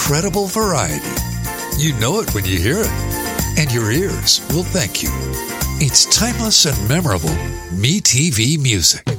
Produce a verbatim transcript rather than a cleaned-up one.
incredible variety. You know it when you hear it, and your ears will thank you. It's timeless and memorable Me T V music.